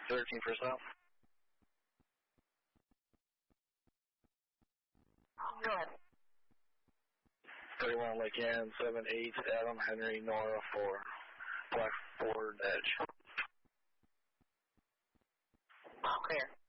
13 for south. Go ahead. 31 Lake Ann, 78 Adam Henry Nora 4. Black Ford Edge. Clear.